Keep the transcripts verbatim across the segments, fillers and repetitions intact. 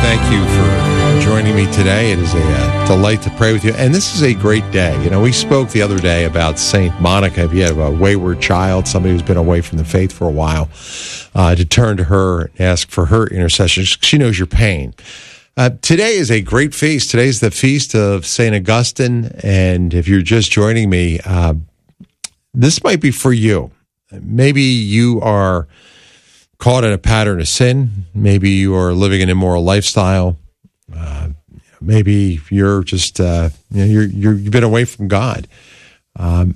thank you for joining me today. It is a uh, delight to pray with you. And this is a great day. You know, we spoke the other day about Saint Monica. If you have a wayward child, somebody who's been away from the faith for a while, uh, to turn to her and ask for her intercession. She knows your pain. Uh, today is a great feast. Today is the feast of Saint Augustine. And if you're just joining me, uh, this might be for you. Maybe you are caught in a pattern of sin. Maybe you are living an immoral lifestyle. Uh, maybe you're just uh, you know, you're, you're you've been away from God. Um,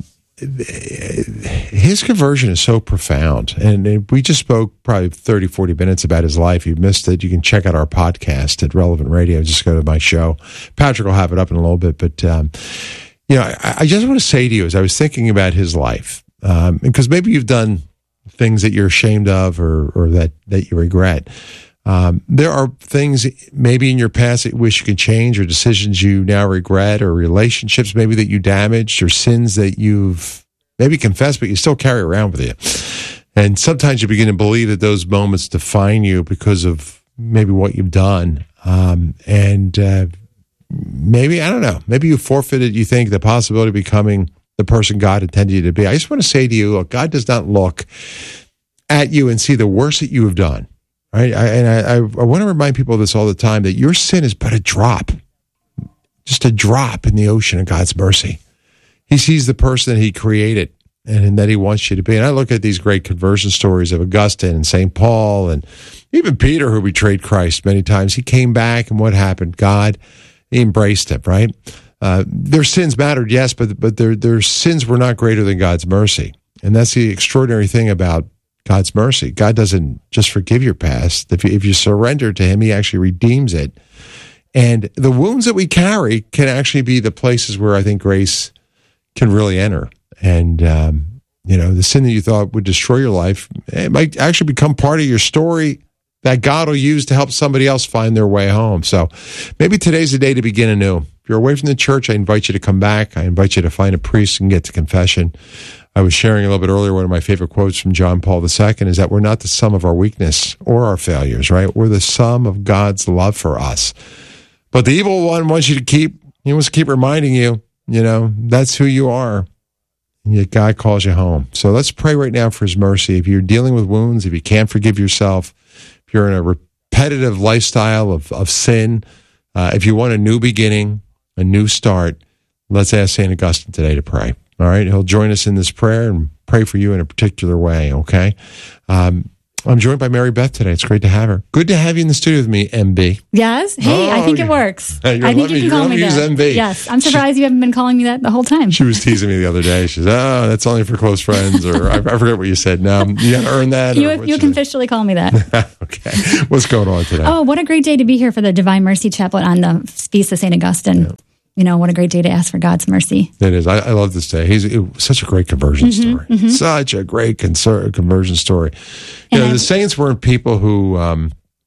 his conversion is so profound, and we just spoke probably thirty, forty minutes about his life. You missed it, you can check out our podcast at Relevant Radio. Just go to my show. Patrick will have it up in a little bit, but um, you know, I, I just want to say to you, as I was thinking about his life, um, because maybe you've done things that you're ashamed of or, or that, that you regret. Um, there are things maybe in your past that you wish you could change, or decisions you now regret, or relationships maybe that you damaged, or sins that you've maybe confessed but you still carry around with you. And sometimes you begin to believe that those moments define you because of maybe what you've done. Um, and uh, maybe, I don't know, maybe you forfeited, you think, the possibility of becoming the person God intended you to be. I just want to say to you, look, God does not look at you and see the worst that you have done. Right? I, and I, I, I want to remind people of this all the time, that your sin is but a drop, just a drop in the ocean of God's mercy. He sees the person that he created and, and that he wants you to be. And I look at these great conversion stories of Augustine and Saint Paul and even Peter, who betrayed Christ many times. He came back, and what happened? God embraced him, right? Uh, their sins mattered, yes, but but their their sins were not greater than God's mercy. And that's the extraordinary thing about God's mercy. God doesn't just forgive your past. If you, if you surrender to him, he actually redeems it. And the wounds that we carry can actually be the places where I think grace can really enter. And, um, you know, the sin that you thought would destroy your life, it might actually become part of your story that God will use to help somebody else find their way home. So maybe today's the day to begin anew. If you're away from the church, I invite you to come back. I invite you to find a priest and get to confession. I was sharing a little bit earlier, one of my favorite quotes from John Paul the Second is that we're not the sum of our weakness or our failures, right? We're the sum of God's love for us. But the evil one wants you to keep, he wants to keep reminding you, you know, that's who you are. And yet God calls you home. So let's pray right now for his mercy. If you're dealing with wounds, if you can't forgive yourself, if you're in a repetitive lifestyle of, of sin, uh, if you want a new beginning, a new start, let's ask Saint Augustine today to pray. All right? He'll join us in this prayer and pray for you in a particular way, okay? Um, I'm joined by Mary Beth today. It's great to have her. Good to have you in the studio with me, M B. Yes. Hey, oh, I think it works. I think you can call me that. M B. Yes. I'm surprised she, you haven't been calling me that the whole time. She was teasing me the other day. She says, oh, that's only for close friends, or I, I forget what you said. No, you got to earn that. You, you can officially call me that. Okay. What's going on today? Oh, what a great day to be here for the Divine Mercy Chaplet on the Feast of Saint Augustine. Yeah. You know, what a great day to ask for God's mercy. It is. I, I love this day. He's it, such a great conversion mm-hmm, story. Mm-hmm. Such a great conser- conversion story. You and know, the saints weren't people who, um,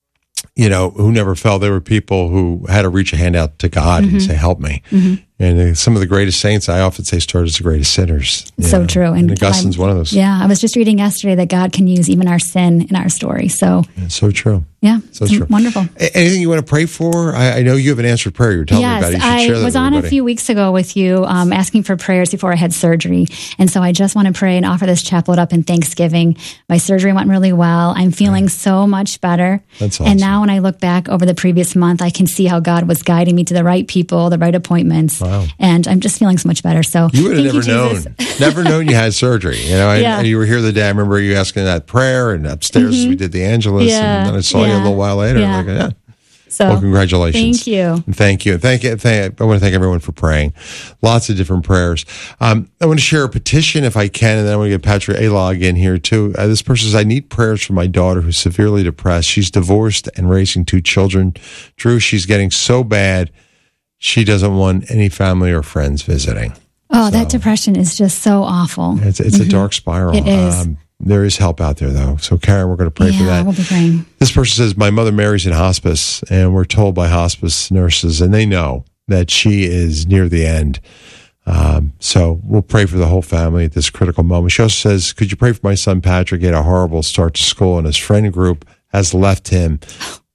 you know, who never fell. They were people who had to reach a hand out to God mm-hmm. and say, help me. Mm-hmm. And uh, some of the greatest saints, I often say, started as the greatest sinners. So know? True. And, and Augustine's I'm, one of those. Yeah. I was just reading yesterday that God can use even our sin in our story. So it's so true. Yeah. So true. Wonderful. A- anything you want to pray for? I, I know you have an answered prayer. You're telling yes, me about it. You should I share that was with on everybody. A few weeks ago with you um, asking for prayers before I had surgery. And so I just want to pray and offer this chaplet up in thanksgiving. My surgery went really well. I'm feeling right. so much better. That's awesome. And now when I look back over the previous month, I can see how God was guiding me to the right people, the right appointments. Wow. And I'm just feeling so much better. So you would have never you, known, never known you had surgery. You know, yeah. and you were here the day. I remember you asking that prayer, and upstairs mm-hmm. we did the Angelus, yeah. and then I saw yeah. you a little while later. Yeah. Like, yeah. So, well, congratulations. Thank you. And thank you. Thank you. Thank, I want to thank everyone for praying. Lots of different prayers. Um, I want to share a petition if I can, and then I want to get Patrick Alog in here too. Uh, this person says, I need prayers for my daughter who's severely depressed. She's divorced and raising two children. Drew, she's getting so bad, she doesn't want any family or friends visiting. Oh, so, that depression is just so awful. It's, it's mm-hmm. a dark spiral. It is. Um, there is help out there, though. So, Karen, we're going to pray yeah, for that. We'll be praying. This person says, my mother Mary's in hospice, and we're told by hospice nurses, and they know that she is near the end. Um, so we'll pray for the whole family at this critical moment. She also says, could you pray for my son Patrick? He had a horrible start to school, and his friend group has left him.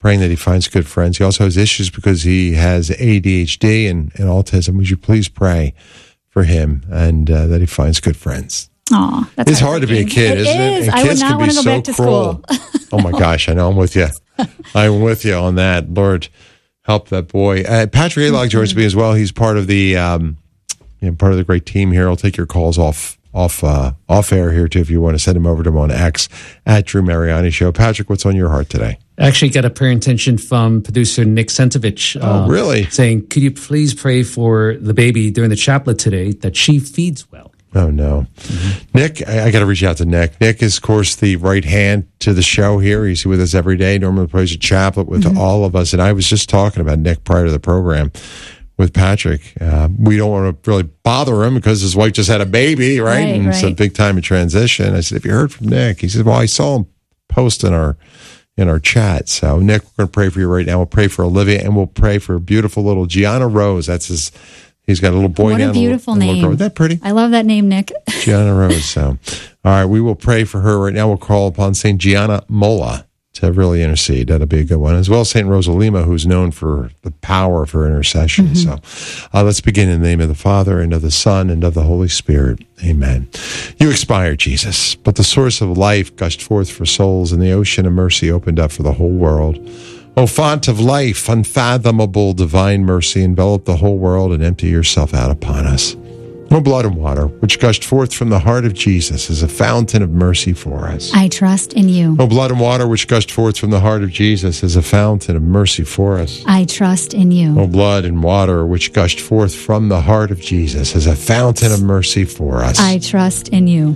praying that he finds good friends. He also has issues because he has A D H D and, and autism. Would you please pray for him and uh, that he finds good friends? Aw, that's It's hard to be a kid, it isn't it? is. And I would kids not can want be to go so back to cruel. school. Oh my gosh, I know. I'm with you. I'm with you on that. Lord, help that boy. Uh, Patrick Alog joins me as well. He's part of the um, you know, part of the great team here. I'll take your calls off off uh, off air here too if you want to send them over to him on X at Drew Mariani Show. Patrick, what's on your heart today? I actually got a prayer intention from producer Nick Sentovich. Oh, uh, really? Saying, could you please pray for the baby during the chaplet today that she feeds well? Oh, no. Mm-hmm. Nick, I, I got to reach out to Nick. Nick is, of course, the right hand to the show here. He's with us every day. Normally plays a chaplet with mm-hmm. all of us. And I was just talking about Nick prior to the program with Patrick. Uh, we don't want to really bother him because his wife just had a baby, right? Right, and right. it's a big time of transition. I said, have you heard from Nick? He said, well, I saw him post in our in our chat. So, Nick, we're going to pray for you right now. We'll pray for Olivia, and we'll pray for beautiful little Gianna Rose. That's his... He's got a little boy what now. What a beautiful little, name. little girl. Isn't that pretty? I love that name, Nick. Gianna Rose. So, all right, we will pray for her right now. We'll call upon Saint Gianna Molla to really intercede. That'll be a good one. As well as Saint Rosalima, who's known for the power of her intercession. Mm-hmm. So uh, let's begin in the name of the Father, and of the Son, and of the Holy Spirit. Amen. You expired, Jesus, but the source of life gushed forth for souls, and the ocean of mercy opened up for the whole world. O font of life, unfathomable divine mercy, envelop the whole world and empty yourself out upon us. O blood and water, which gushed forth from the heart of Jesus as a fountain of mercy for us. I trust in you. O blood and water, which gushed forth from the heart of Jesus as a fountain of mercy for us. I trust in you. O blood and water, which gushed forth from the heart of Jesus as a fountain of mercy for us. I trust in you.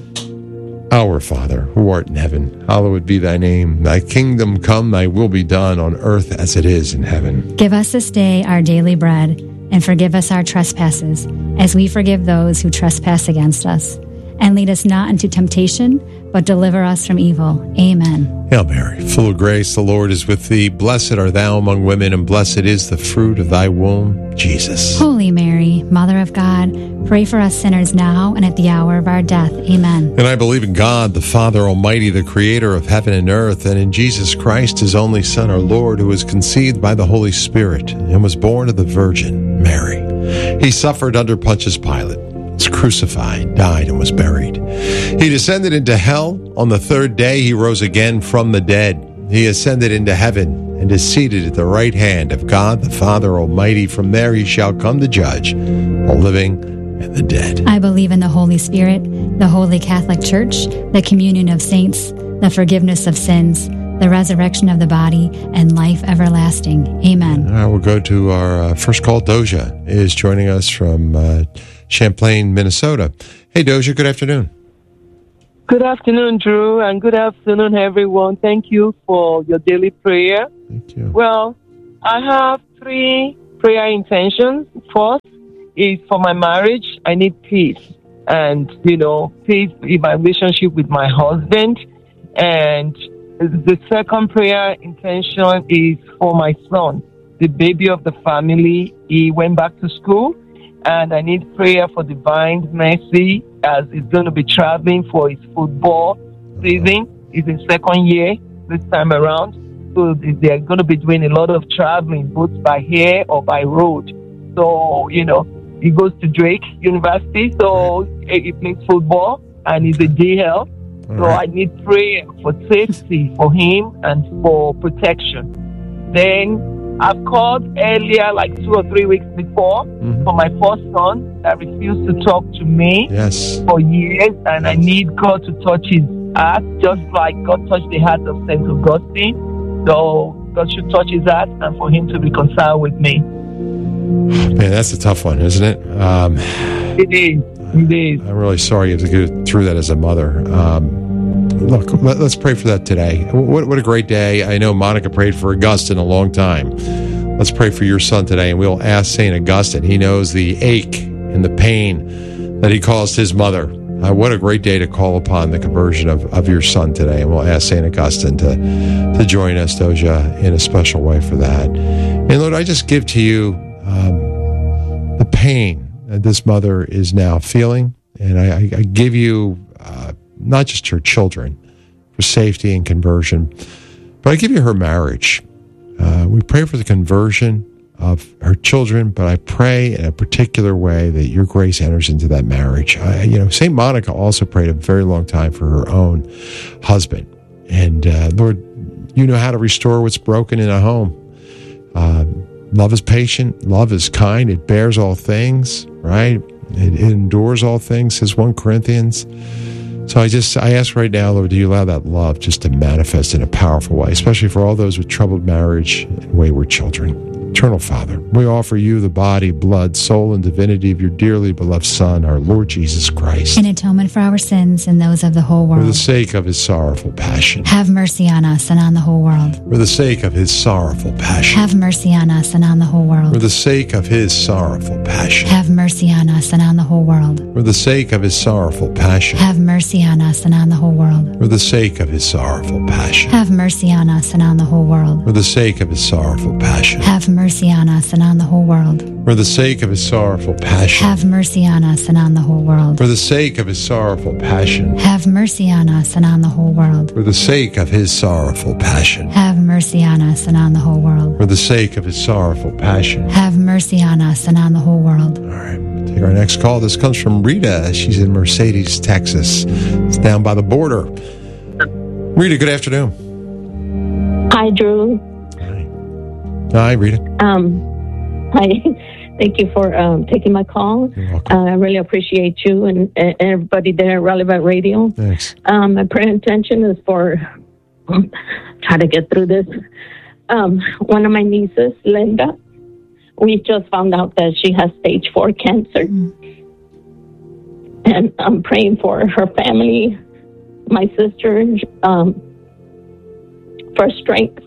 Our Father, who art in heaven, hallowed be thy name. Thy kingdom come, thy will be done on earth as it is in heaven. Give us this day our daily bread, and forgive us our trespasses, as we forgive those who trespass against us. And lead us not into temptation, but deliver us from evil. Amen. Hail Mary, full of grace, the Lord is with thee. Blessed art thou among women, and blessed is the fruit of thy womb, Jesus. Holy Mary, Mother of God, pray for us sinners now and at the hour of our death. Amen. And I believe in God, the Father Almighty, the creator of heaven and earth, and in Jesus Christ, his only Son, our Lord, who was conceived by the Holy Spirit and was born of the Virgin Mary. He suffered under Pontius Pilate, was crucified, died, and was buried. He descended into hell. On the third day, he rose again from the dead. He ascended into heaven and is seated at the right hand of God, the Father Almighty. From there he shall come to judge the living and the dead. I believe in the Holy Spirit, the Holy Catholic Church, the communion of saints, the forgiveness of sins, the resurrection of the body, and life everlasting. Amen. All right, we'll go to our uh, first call. Doja is joining us from uh, Champlain, Minnesota. Hey, Doja, good afternoon. Good afternoon, Drew, and good afternoon, everyone. Thank you for your daily prayer. Thank you. Well, I have three prayer intentions. First is for my marriage. I need peace, and, you know, peace in my relationship with my husband. And the second prayer intention is for my son, the baby of the family. He went back to school, and I need prayer for divine mercy as he's going to be traveling for his football season. He's in second year this time around. So they're going to be doing a lot of traveling, both by air or by road. So, you know, he goes to Drake University, so he plays football, and he's a D L. So right. I need prayer for safety for him and for protection. Then I've called earlier, like two or three weeks before, mm-hmm. for my first son that refused to talk to me yes. for years, and yes. I need God to touch his heart, just like God touched the heart of Saint Augustine. So God should touch his heart and for him to reconcile with me. Man, that's a tough one, isn't it? Um, it is. It is. I'm really sorry you have to go through that as a mother. Um, look, let, let's pray for that today. What, what a great day. I know Monica prayed for Augustine a long time. Let's pray for your son today, and we'll ask Saint Augustine. He knows the ache and the pain that he caused his mother. Uh, what a great day to call upon the conversion of, of your son today. And we'll ask Saint Augustine to, to join us, Doja, in a special way for that. And Lord, I just give to you um, the pain that this mother is now feeling. And I, I give you uh, not just her children for safety and conversion, but I give you her marriage. Uh, pray for the conversion of her children, but I pray in a particular way that your grace enters into that marriage. I, you know, Saint Monica also prayed a very long time for her own husband. And uh, Lord, you know how to restore what's broken in a home. Uh, love is patient. Love is kind. It bears all things, right? It, it endures all things, says First Corinthians. So I just, I ask right now, Lord, do you allow that love just to manifest in a powerful way, especially for all those with troubled marriage and wayward children. Eternal Father, we offer you the body, blood, soul, and divinity of your dearly beloved Son, our Lord Jesus Christ. In atonement for our sins and those of the whole world. For the sake of his sorrowful passion. Have mercy on us and on the whole world. For the sake of his sorrowful passion. Have mercy on us and on the whole world. For the sake of his sorrowful passion. Have mercy on us and on the whole world. For the sake of his sorrowful passion. Have mercy on us and on the whole world. For the sake of his sorrowful passion. Have mercy on us and on the whole world. For the sake of his sorrowful passion. Have mercy on us and on the whole world. For the sake of his sorrowful passion. Have mercy on us and on the whole world. For the sake of his sorrowful passion. Have mercy on us and on the whole world. For the sake of his sorrowful passion. Have mercy on us and on the whole world. For the sake of his sorrowful passion. Have mercy on us and on the whole world. All right, take our next call. This comes from Rita. She's in Mercedes, Texas. It's down by the border. Rita, good afternoon. Hi, Drew. Hi. Hi, Rita. Um, hi. Thank you for um, taking my call. You're welcome. Uh, I really appreciate you and, and everybody there at Relevant Radio. Thanks. Um, my prayer intention is for try to get through this. Um, one of my nieces, Linda, we just found out that she has stage four cancer. Mm. And I'm praying for her family, my sister, um, for strength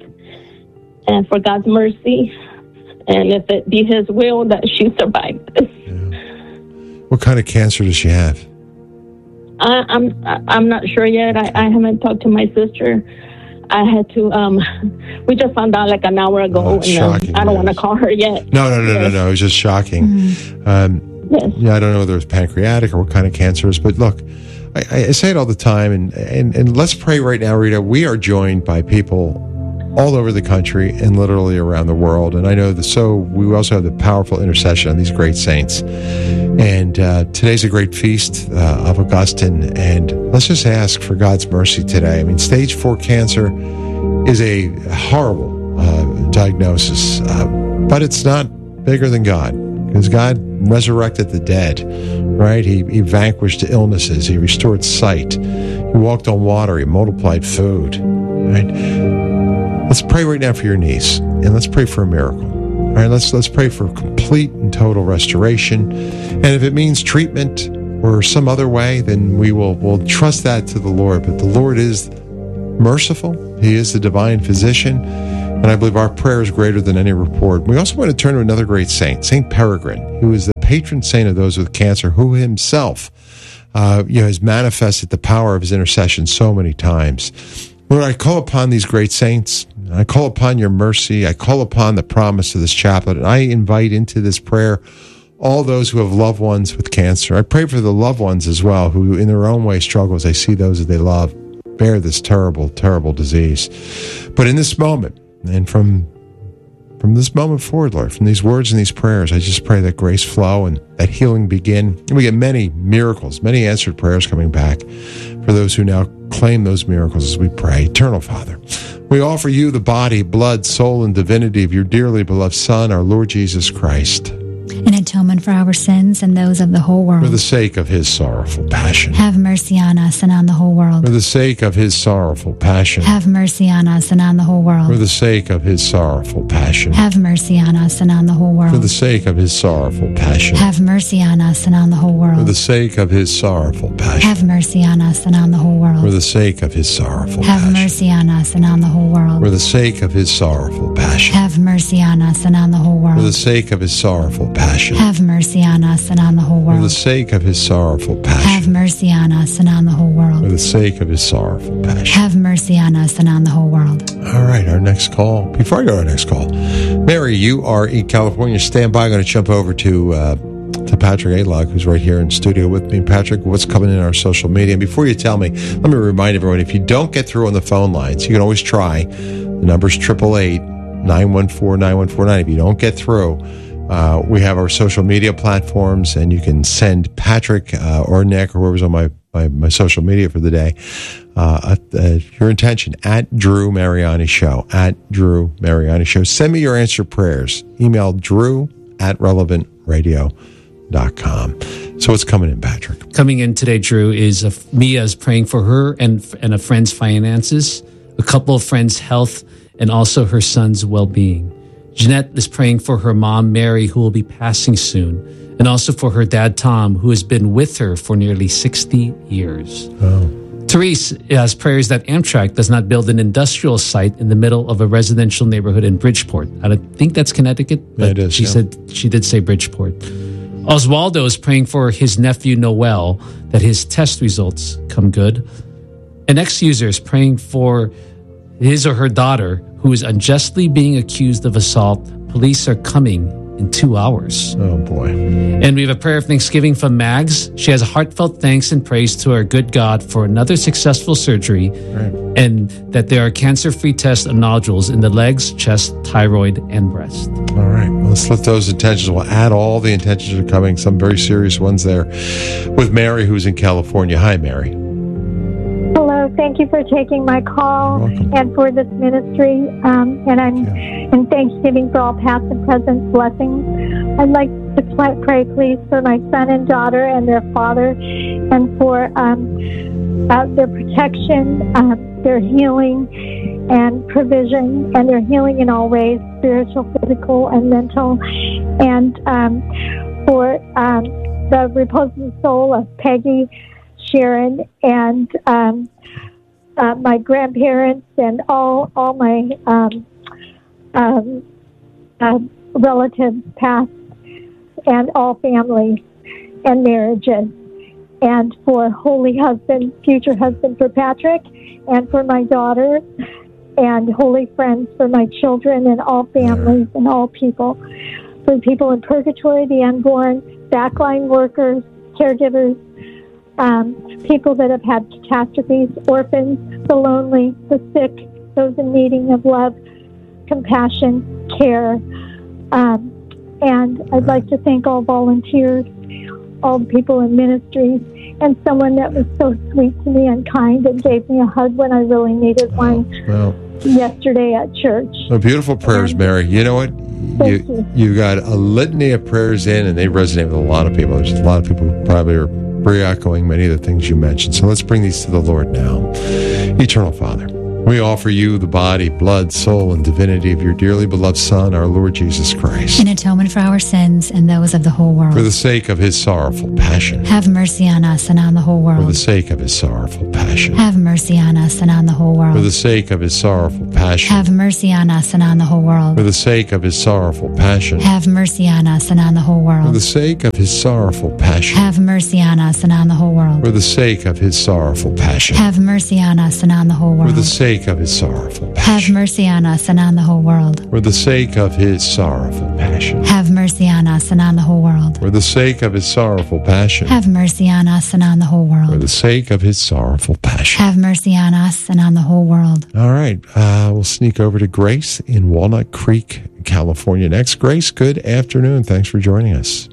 and for God's mercy. And if it be his will that she survive this. Yeah. What kind of cancer does she have? I, I'm I'm not sure yet. I, I haven't talked to my sister. I had to, um, we just found out like an hour ago. Oh, and, shocking, um, I don't yes. want to call her yet. No, no, no, yes. no, no. It was just shocking. Mm-hmm. Um, yes. Yeah, I don't know whether it's pancreatic or what kind of cancer it is, but look, I, I say it all the time, and, and, and let's pray right now, Rita. We are joined by people all over the country and literally around the world. And I know that, so we also have the powerful intercession of these great saints. And uh, today's a great feast uh, of Augustine. And let's just ask for God's mercy today. I mean, stage four cancer is a horrible uh, diagnosis, uh, but it's not bigger than God, because God resurrected the dead, right? He, he vanquished illnesses. He restored sight. He walked on water. He multiplied food, right? Let's pray right now for your niece, and let's pray for a miracle. All right, let's let's pray for complete and total restoration. And if it means treatment or some other way, then we will we'll trust that to the Lord. But the Lord is merciful. He is the divine physician, and I believe our prayer is greater than any report. We also want to turn to another great saint, Saint Peregrine, who is the patron saint of those with cancer, who himself uh, you know, has manifested the power of his intercession so many times. Lord, I call upon these great saints. I call upon your mercy. I call upon the promise of this chaplet. And I invite into this prayer all those who have loved ones with cancer. I pray for the loved ones as well, who in their own way struggle as they see those that they love bear this terrible, terrible disease. But in this moment, and from from this moment forward, Lord, from these words and these prayers, I just pray that grace flow and that healing begin. And we get many miracles, many answered prayers coming back for those who now claim those miracles as we pray. Eternal Father, we offer you the body, blood, soul, and divinity of your dearly beloved Son, our Lord Jesus Christ, in atonement for our sins and those of the whole world. For the sake of his sorrowful passion. Have mercy on us and on the whole world. For the sake of his sorrowful passion. Have mercy on us and on the whole world. For the sake of his sorrowful passion. Have mercy on us and on the whole world. For the sake of his sorrowful passion. Have mercy on us and on the whole world. For the sake of his sorrowful passion. Have mercy on us and on the whole world. For the sake of his sorrowful Have passion. mercy on us and on the whole world. For the sake of his sorrowful passion. Have mercy on us and on the whole world. For the sake of his sorrowful passion. Have mercy on us and on the whole For the world. sake of his sorrowful passion. Have mercy on us and on the whole world. For the sake of his sorrowful passion. Have mercy on us and on the whole world. All right, our next call. Before I go to our next call, Mary, you are in California. Stand by. I'm going to jump over to uh, to Patrick Alog, who's right here in studio with me. Patrick, what's coming in our social media? And before you tell me, let me remind everyone, if you don't get through on the phone lines, you can always try. The number's triple eight, nine one four, nine one four nine. If you don't get through, uh, we have our social media platforms, and you can send Patrick uh, or Nick or whoever's on my, my, my social media for the day uh, uh, your intention at Drew Mariani Show, at Drew Mariani Show. Send me your answer prayers. Email drew at relevant radio dot com. So what's coming in, Patrick? Coming in today, Drew, is a, Mia's praying for her and and a friend's finances, a couple of friends' health, and also her son's well-being. Jeanette is praying for her mom, Mary, who will be passing soon, and also for her dad, Tom, who has been with her for nearly sixty years. Oh. Therese has prayers that Amtrak does not build an industrial site in the middle of a residential neighborhood in Bridgeport. I think that's Connecticut, but yeah, it is, she yeah. said she did say Bridgeport. Oswaldo is praying for his nephew Noel that his test results come good. An ex-user is praying for his or her daughter who is unjustly being accused of assault. Police are coming in two hours. Oh, boy. And we have a prayer of thanksgiving from Mags. She has a heartfelt thanks and praise to our good God for another successful surgery, Right. and that there are cancer-free tests of nodules in the legs, chest, thyroid, and breast. All right. Well, let's let those intentions. We'll add all the intentions that are coming, some very serious ones there, with Mary, who's in California. Hi, Mary. Hello, thank you for taking my call You're welcome. and for this ministry. Um, and I'm in Thanksgiving for all past and present blessings. I'd like to pl- pray, please, for my son and daughter and their father, and for um, uh, their protection, uh, their healing, and provision, and their healing in all ways, spiritual, physical, and mental, and um, for um, the repose of the soul of Peggy, Sharon, and um, uh, my grandparents, and all all my um, um, uh, relatives, past, and all families and marriages, and for holy husband, future husband for Patrick, and for my daughter, and holy friends for my children, and all families and all people, for people in purgatory, the unborn, backline workers, caregivers, Um, people that have had catastrophes, orphans, the lonely, the sick, those in needing of love, compassion, care. Um, and I'd like to thank all volunteers, all the people in ministries, and someone that was so sweet to me and kind and gave me a hug when I really needed one Well, yesterday at church. well, beautiful prayers, Mary. You know what? Thank You, you. you got a litany of prayers in, and they resonate with a lot of people. There's a lot of people who probably are re-echoing many of the things you mentioned. So let's bring these to the Lord now. Eternal Father, we offer you the body, blood, soul, and divinity of your dearly beloved Son, our Lord Jesus Christ. In atonement for our sins and those of the whole world. For the sake of his sorrowful passion. Have mercy on us and on the whole For the world. sake of his sorrowful passion. Have mercy on us and on the whole For world. the sake of his sorrowful passion. Have mercy on us and on the whole For world. the sake of his sorrowful passion. Have mercy on us and on the whole For world. the sake of his sorrowful passion. Have mercy on us and on the whole world. For the sake of his sorrowful passion. Have mercy on us and on the whole For world. the sake of his sorrowful Have passion. mercy on us and on the whole world. For the sake of his sorrowful passion. Have mercy on us and on the whole world. For the sake of his sorrowful passion. Have mercy on us and on the whole For world. the sake of his sorrowful passion. Have mercy on us and on the whole world. All right. Uh, we'll sneak over to Grace in Walnut Creek, California next. Grace, good afternoon. Thanks for joining us.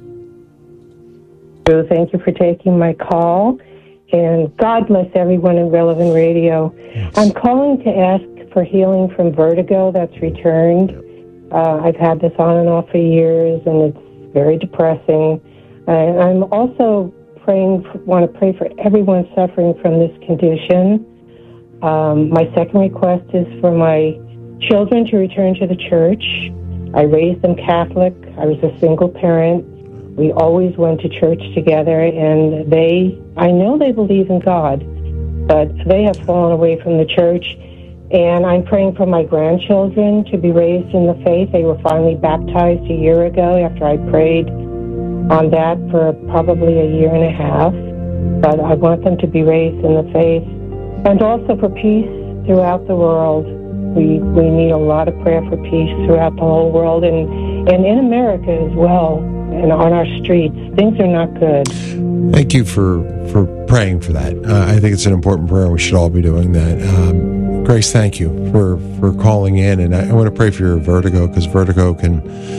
So thank you for taking my call, and God bless everyone in Relevant Radio. I'm calling to ask for healing from vertigo that's returned. Uh, I've had this on and off for years, and it's very depressing. Uh, I'm also praying, for, want to pray for everyone suffering from this condition. Um, my second request is for my children to return to the church. I raised them Catholic. I was a single parent. We always went to church together, and they, I know they believe in God, but they have fallen away from the church. And I'm praying for my grandchildren to be raised in the faith. They were finally baptized a year ago after I prayed on that for probably a year and a half. But I want them to be raised in the faith. And also for peace throughout the world. We we need a lot of prayer for peace throughout the whole world, and, and in America as well, and on our streets. Things are not good. Thank you for, for praying for that. Uh, I think it's an important prayer, and we should all be doing that. Um, Grace, thank you for, for calling in. And I, I want to pray for your vertigo, because vertigo can,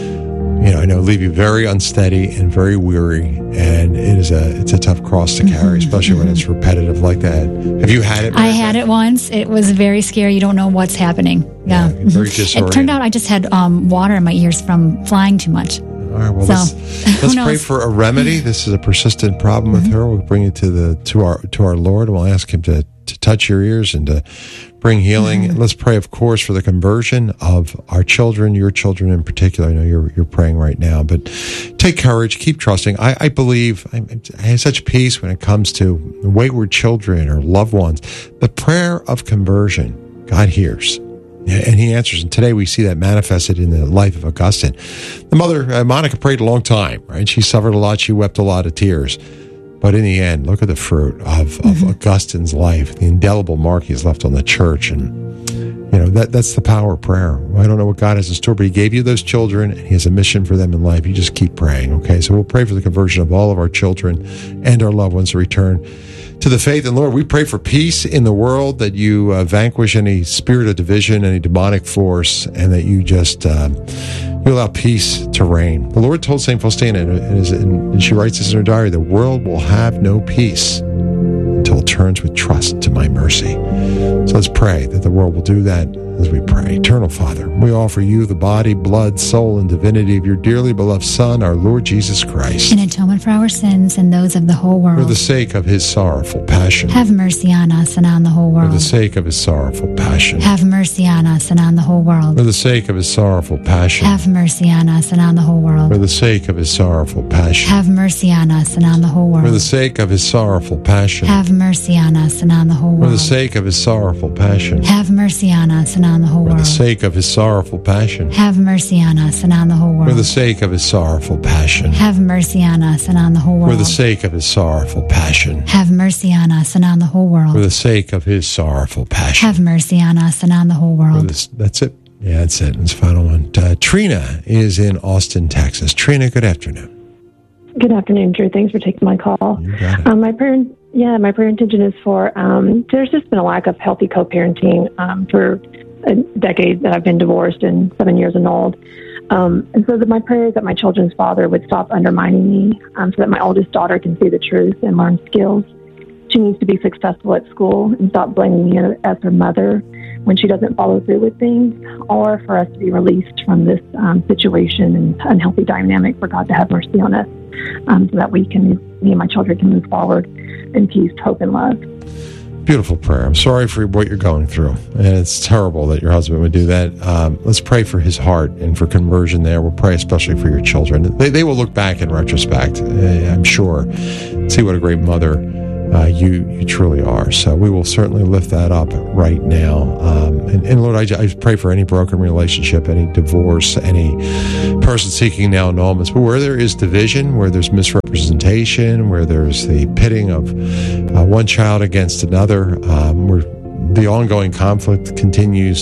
you know, I know leave you very unsteady and very weary. And it is a it's a tough cross to carry, mm-hmm. especially mm-hmm. when it's repetitive like that. Have you had it? I had it once. It was very scary. You don't know what's happening. Yeah. yeah very disoriented. It turned out I just had um, water in my ears from flying too much. All right, well, so, let's, let's pray for a remedy. This is a persistent problem with her. We'll bring it to the to our to our Lord, and we'll ask Him to, to touch your ears and to bring healing. Mm-hmm. Let's pray, of course, for the conversion of our children, your children in particular. I know you're you're praying right now, but take courage, keep trusting. I, I believe I, I have such peace when it comes to wayward children or loved ones. The prayer of conversion, God hears. And He answers. And today we see that manifested in the life of Augustine. The mother, uh, Monica, prayed a long time, right? She suffered a lot. She wept a lot of tears. But in the end, look at the fruit of, mm-hmm. of Augustine's life, the indelible mark He's left on the church. And, you know, that that's the power of prayer. I don't know what God has in store, but He gave you those children, and He has a mission for them in life. You just keep praying, okay? So we'll pray for the conversion of all of our children and our loved ones to return to the faith. And Lord, we pray for peace in the world, that you uh, vanquish any spirit of division, any demonic force, and that you just um, you allow peace to reign. The Lord told Saint Faustina, and, and she writes this in her diary, the world will have no peace until it turns with trust to my mercy. So let's pray that the world will do that as we pray. Eternal Father, we offer you the body, blood, soul, and divinity of your dearly beloved Son, our Lord Jesus Christ, in atonement for our sins and those of the whole world. For the sake of His sorrowful passion. Have mercy on us and on the whole world. For the sake of His sorrowful passion. Have mercy on us and on the whole world. For the sake of His sorrowful passion. Have mercy on us and on the whole world. For the sake of His sorrowful passion. Have mercy on us and on the whole world. For the sake of His sorrowful passion. Have mercy on us and on the whole world. For the sake of His sorrowful passion. Have mercy on us and on the whole world. For the sake of His sorrowful passion. Have mercy on us and on the whole world. For the sake of His sorrowful passion. Have mercy on us and on the whole world. For the sake of His sorrowful passion. Have mercy on us and on the whole world. For the sake of His sorrowful passion. Have mercy on us and on the whole world. This, that's it. Yeah, that's it. It's the final one. Uh, Trina is in Austin, Texas. Trina, good afternoon. Good afternoon, Drew. Thanks for taking my call. You got it. Um, my prayer, yeah, my prayer intention is for. Um, there's just been a lack of healthy co-parenting um, for a decade that I've been divorced and seven years annulled. Um, and so that my prayer is that my children's father would stop undermining me, um, so that my oldest daughter can see the truth and learn skills. She needs to be successful at school and stop blaming me as her mother when she doesn't follow through with things, or for us to be released from this um, situation and unhealthy dynamic, for God to have mercy on us, um, so that we can, me and my children can move forward in peace, hope, and love. Beautiful prayer. I'm sorry for what you're going through, and it's terrible that your husband would do that. Um, let's pray for his heart and for conversion there. We'll pray especially for your children. They, they will look back in retrospect, I'm sure, see what a great mother uh, you you truly are. So we will certainly lift that up right now. Um, and, and Lord, I, I pray for any broken relationship, any divorce, any person seeking now annulments. But where there is division, where there's misrepresentation, where there's the pitting of uh, one child against another, um, where the ongoing conflict continues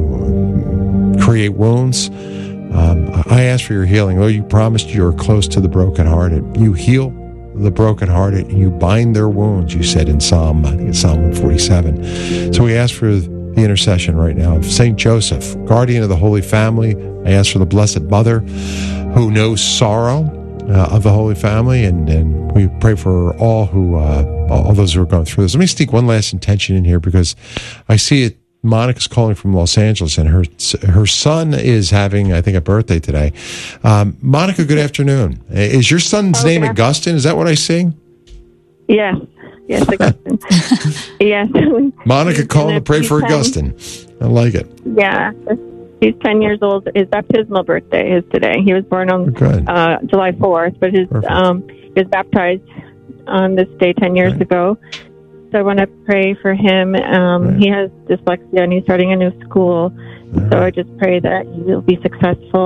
to create wounds, um, I ask for your healing. Lord, you promised you're close to the brokenhearted. You heal the brokenhearted, and you bind their wounds, you said in Psalm, I think it's Psalm one forty-seven. So we ask for the intercession right now of Saint Joseph, guardian of the Holy Family. I ask for the Blessed Mother, who knows sorrow uh, of the Holy Family, and, and we pray for all who, uh, all those who are going through this. Let me sneak one last intention in here, because I see it. Monica's calling from Los Angeles, and her her son is having, I think, a birthday today. Um, Monica, good afternoon. Is your son's oh, name yeah. Augustine? Is that what I see? Yes. Yes, Augustine. Yes. Monica calling to pray for ten. Augustine. I like it. Yeah. He's ten years old. His baptismal birthday is today. He was born on uh, July fourth, but his um, he was baptized on this day ten years right. ago. So I want to pray for him. Um, right. He has dyslexia, and he's starting a new school. Right. So I just pray that he will be successful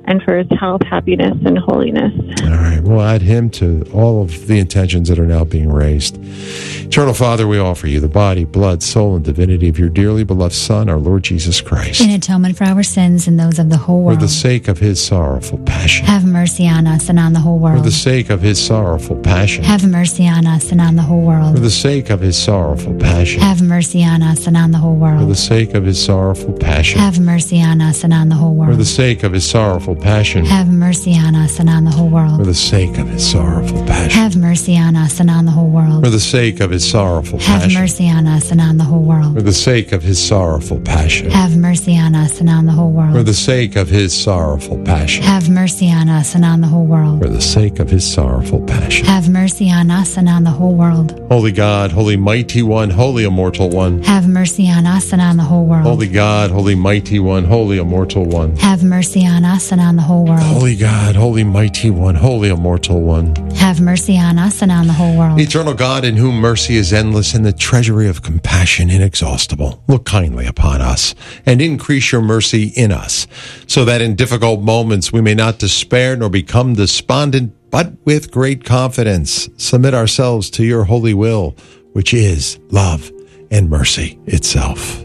and for his health, happiness, and holiness. All right. We'll add him to all of the intentions that are now being raised. Eternal Father, we offer you the body, blood, soul, and divinity of your dearly beloved Son, our Lord Jesus Christ. In atonement for our sins and those of the whole world. For the sake of his sorrowful passion. Have mercy on us and on the whole world. For the sake of his sorrowful passion. Have mercy on us and on the whole world. For the sake of his sorrowful passion. Have mercy on us and on the whole world. For the sake of his sorrowful passion. Have mercy on us and on the whole world. For the sake of his sorrowful passion. Have mercy on us and on the whole world. For the sake of his sorrowful passion. Have mercy on us and on the whole world. For the sake of his sorrowful passion. Have mercy on us and on the whole world. For the sake of his sorrowful passion. Have mercy on us and on the whole world. For the sake of his sorrowful passion. Have mercy on us and on the whole world. For the sake of his sorrowful passion. Have mercy on us and on the whole world. Holy God, holy mighty one, holy immortal one. Have mercy on us and on the whole world. Holy God, holy mighty one, holy immortal one. Have mercy on us and on the whole world. Holy God, holy mighty one, holy immortal one. Have mercy on us and on the whole world. Eternal God, in whom mercy is endless and the treasury of compassion inexhaustible, look kindly upon us and increase your mercy in us, so that in difficult moments we may not despair nor become despondent, but with great confidence submit ourselves to your holy will, which is love and mercy itself.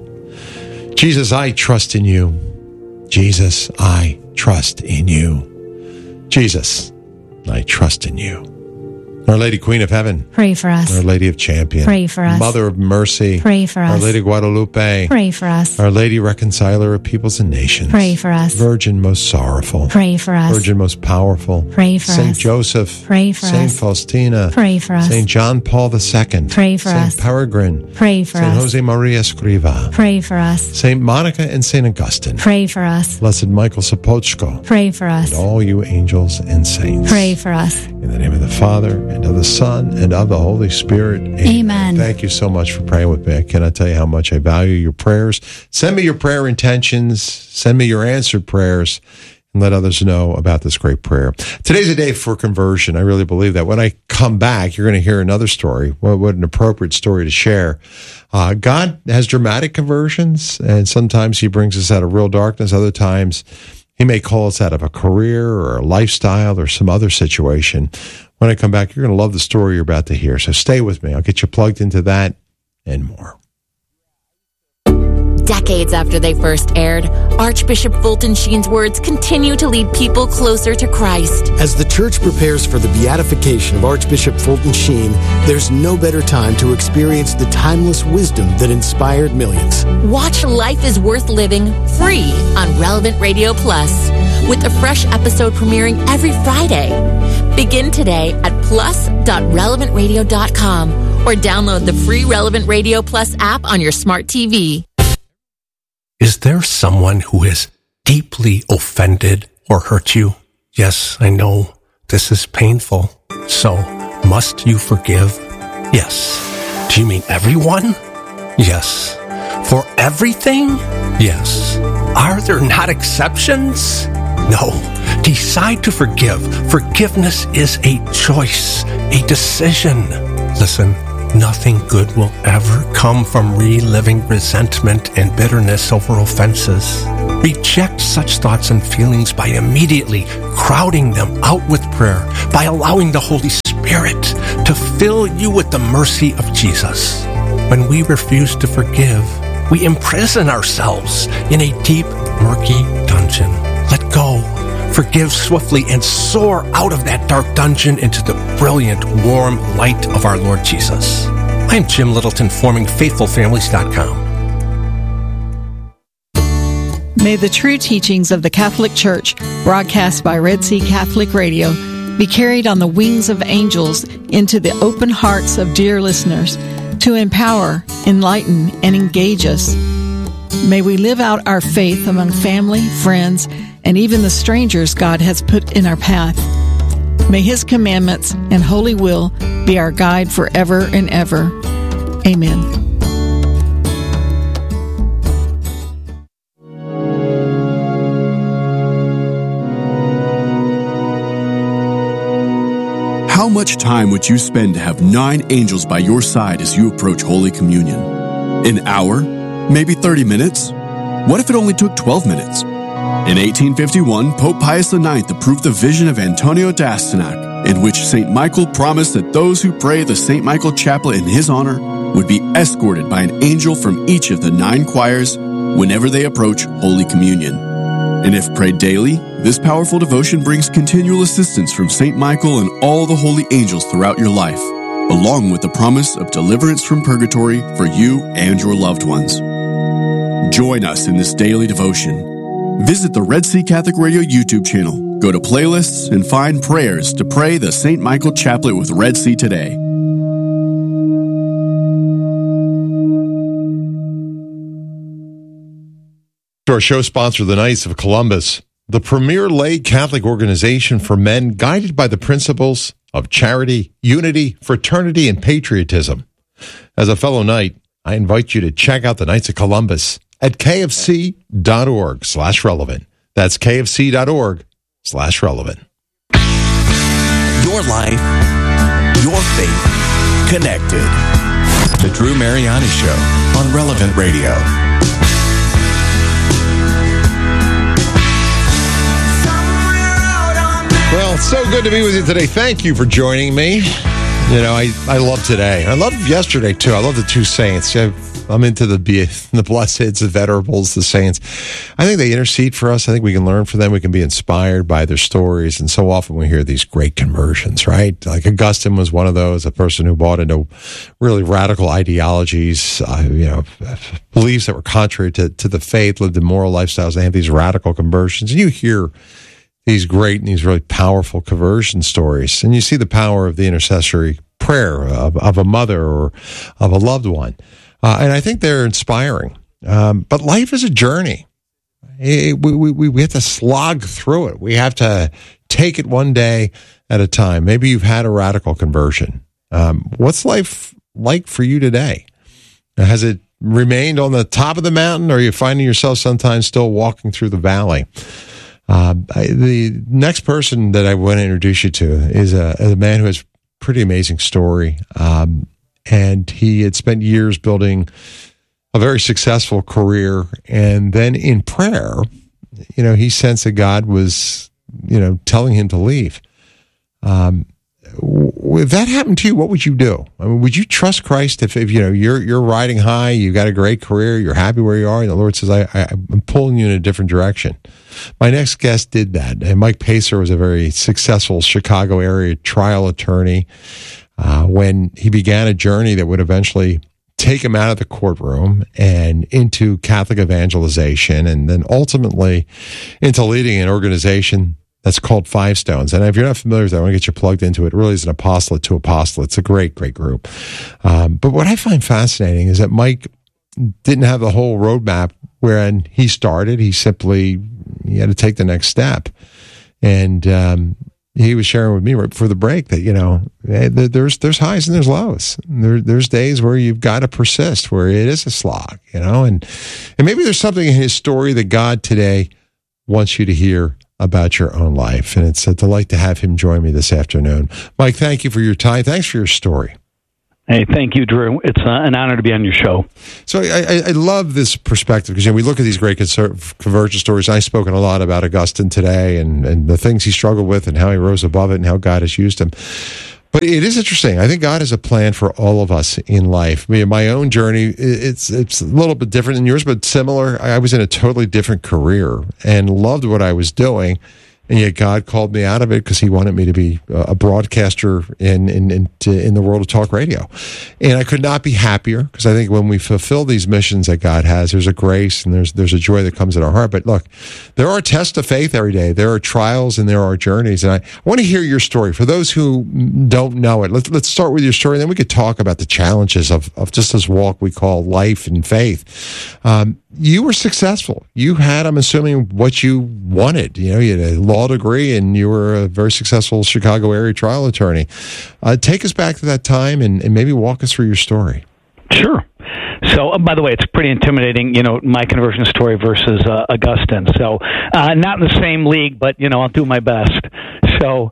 Jesus, I trust in you. Jesus, I trust in you. Jesus, I trust in you. Our Lady Queen of Heaven. Pray for us. Our Lady of Champion. Pray for us. Mother of Mercy. Pray for us. Our Lady Guadalupe. Pray for us. Our Lady Reconciler of Peoples and Nations. Pray for us. Virgin most sorrowful. Pray for us. Virgin most powerful. Pray for Saint us. Joseph. Pray for Saint us. Faustina. Pray for us. Saint John Paul the Second. Pray for Saint us. Peregrine. Pray for Saint us. Jose Maria Escriva. Pray for us. Saint Monica and Saint Augustine. Pray for us. Blessed Michael Sapochko. Pray for us. And all you angels and saints. Pray for us. In the name of the Father, and of the Son, and of the Holy Spirit. Amen. Amen. Thank you so much for praying with me. I cannot tell you how much I value your prayers. Send me your prayer intentions. Send me your answered prayers. And let others know about this great prayer. Today's a day for conversion. I really believe that. When I come back, you're going to hear another story. What, what an appropriate story to share. Uh, God has dramatic conversions, and sometimes he brings us out of real darkness. Other times, he may call us out of a career or a lifestyle or some other situation. When I come back, you're going to love the story you're about to hear. So stay with me. I'll get you plugged into that and more. Decades after they first aired, Archbishop Fulton Sheen's words continue to lead people closer to Christ. As the church prepares for the beatification of Archbishop Fulton Sheen, there's no better time to experience the timeless wisdom that inspired millions. Watch Life is Worth Living free on Relevant Radio Plus, with a fresh episode premiering every Friday. Begin today at plus dot relevant radio dot com or download the free Relevant Radio Plus app on your smart T V. Is there someone who has deeply offended or hurt you? Yes, I know this is painful. So, must you forgive? Yes. Do you mean everyone? Yes. For everything? Yes. Are there not exceptions? No. Decide to forgive. Forgiveness is a choice, a decision. Listen. Nothing good will ever come from reliving resentment and bitterness over offenses. Reject such thoughts and feelings by immediately crowding them out with prayer, by allowing the Holy Spirit to fill you with the mercy of Jesus. When we refuse to forgive, we imprison ourselves in a deep, murky dungeon. Let go. Forgive swiftly and soar out of that dark dungeon into the brilliant, warm light of our Lord Jesus. I'm Jim Littleton, forming faithful families dot com. May the true teachings of the Catholic Church, broadcast by Red Sea Catholic Radio, be carried on the wings of angels into the open hearts of dear listeners to empower, enlighten, and engage us. May we live out our faith among family, friends, and even the strangers God has put in our path. May His commandments and holy will be our guide forever and ever. Amen. How much time would you spend to have nine angels by your side as you approach Holy Communion? An hour? Maybe thirty minutes? What if it only took twelve minutes? In eighteen fifty-one, Pope Pius the ninth approved the vision of Antonio d'Astyanac, in which Saint Michael promised that those who pray the Saint Michael Chaplet in his honor would be escorted by an angel from each of the nine choirs whenever they approach Holy Communion. And if prayed daily, this powerful devotion brings continual assistance from Saint Michael and all the holy angels throughout your life, along with the promise of deliverance from purgatory for you and your loved ones. Join us in this daily devotion. Visit the Red Sea Catholic Radio YouTube channel, go to playlists, and find prayers to pray the Saint Michael Chaplet with Red Sea today. Our show sponsor, the Knights of Columbus, the premier lay Catholic organization for men guided by the principles of charity, unity, fraternity, and patriotism. As a fellow Knight, I invite you to check out the Knights of Columbus at kfc.org slash relevant. That's kfc.org slash relevant. Your life, your faith, connected. The Drew Mariani Show on Relevant Radio. Well, it's so good to be with you today. Thank you for joining me. You know, I, I love today. I love yesterday, too. I love the two saints. I'm into the the blesseds, the venerables, the saints. I think they intercede for us. I think we can learn from them. We can be inspired by their stories. And so often we hear these great conversions, right? Like Augustine was one of those, a person who bought into really radical ideologies, uh, you know, beliefs that were contrary to, to the faith, lived immoral lifestyles. They have these radical conversions. And you hear these great and these really powerful conversion stories. And you see the power of the intercessory prayer of, of a mother or of a loved one. Uh, and I think they're inspiring. Um, but life is a journey. It, we, we, we have to slog through it. We have to take it one day at a time. Maybe you've had a radical conversion. Um, what's life like for you today? Has it remained on the top of the mountain, or are you finding yourself sometimes still walking through the valley? Uh, I, the next person that I want to introduce you to is a, a man who has a pretty amazing story. Um, and he had spent years building a very successful career. And then in prayer, you know, he sensed that God was, you know, telling him to leave. Um, if that happened to you, what would you do? I mean, would you trust Christ if, if you know, you're, you're riding high, you got a great career, you're happy where you are, and the Lord says, I, I, I'm pulling you in a different direction? My next guest did that. And Mike Pacer was a very successful Chicago area trial attorney uh, when he began a journey that would eventually take him out of the courtroom and into Catholic evangelization, and then ultimately into leading an organization that's called Five Stones. And if you're not familiar with that, I want to get you plugged into it. It really is an apostolate to apostolate. It's a great, great group. Um, but what I find fascinating is that Mike didn't have the whole roadmap wherein he started. He simply he had to take the next step. And um, he was sharing with me right before the break that, you know, there's there's highs and there's lows. There, there's days where you've got to persist, where it is a slog, you know. And, and maybe there's something in his story that God today wants you to hear about your own life. And it's a delight to have him join me this afternoon. Mike, thank you for your time. Thanks for your story. Hey, thank you, Drew. It's uh, an honor to be on your show. So I, I, I love this perspective because, you know, we look at these great conversion stories. I've spoken a lot about Augustine today and, and the things he struggled with and how he rose above it and how God has used him. But it is interesting. I think God has a plan for all of us in life. I mean, my own journey, it's it's a little bit different than yours, but similar. I was in a totally different career and loved what I was doing. And yet God called me out of it because he wanted me to be a broadcaster in in in, in the world of talk radio. And I could not be happier because I think when we fulfill these missions that God has, there's a grace and there's there's a joy that comes in our heart. But look, there are tests of faith every day. There are trials and there are journeys. And I, I want to hear your story. For those who don't know it, let's, let's start with your story. And then we could talk about the challenges of, of just this walk we call life and faith. Um, you were successful. You had, I'm assuming, what you wanted. You know, you had a law degree and you were a very successful Chicago area trial attorney. Uh, take us back to that time and, and maybe walk us through your story. Sure. So, uh, by the way, it's pretty intimidating, you know, my conversion story versus uh, Augustine. So, uh, not in the same league, but, you know, I'll do my best. So,